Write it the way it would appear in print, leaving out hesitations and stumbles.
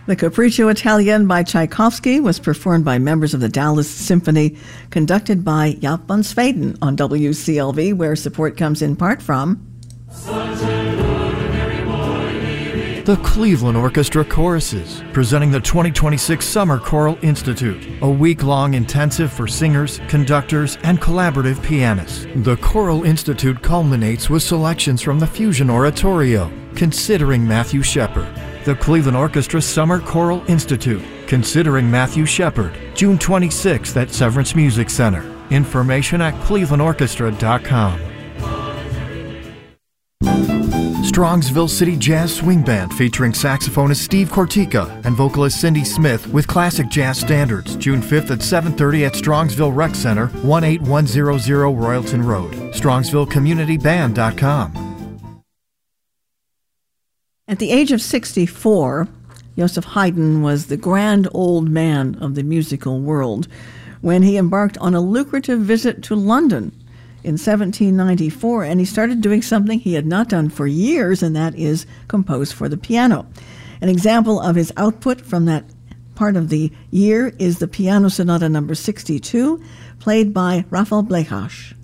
The Capriccio Italian by Tchaikovsky was performed by members of the Dallas Symphony, conducted by Jaap van Zweden on WCLV, where support comes in part from the Cleveland Orchestra Choruses, presenting the 2026 Summer Choral Institute, a week-long intensive for singers, conductors, and collaborative pianists. The Choral Institute culminates with selections from the Fusion Oratorio, Considering Matthew Shepard. The Cleveland Orchestra Summer Choral Institute, Considering Matthew Shepard, June 26th at Severance Music Center. Information at clevelandorchestra.com. Strongsville City Jazz Swing Band featuring saxophonist Steve Cortica and vocalist Cindy Smith with classic jazz standards, June 5th at 7:30 at Strongsville Rec Center, 18100 Royalton Road. StrongsvilleCommunityBand.com. At the age of 64, Joseph Haydn was the grand old man of the musical world when he embarked on a lucrative visit to London in 1794, and he started doing something he had not done for years, and that is compose for the piano. An example of his output from that part of the year is the Piano Sonata No. 62, played by Rafael Blechach.